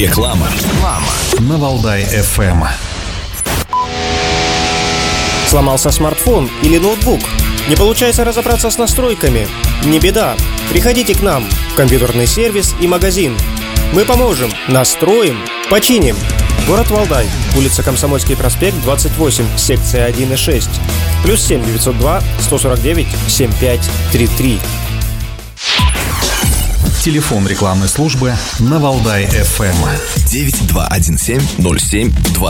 Реклама на Валдай FM. Сломался смартфон или ноутбук? Не получается разобраться с настройками? Не беда. Приходите к нам в компьютерный сервис и магазин. Мы поможем, настроим, починим. Город Валдай, улица Комсомольский проспект, 28, секция 1 и 6. +7 902 149 7533. Телефон рекламной службы на Валдай FM 9217 07 20.